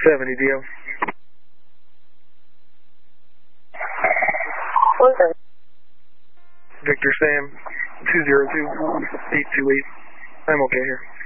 70, Dio. Okay. Victor Sam, 202-828. I'm okay here.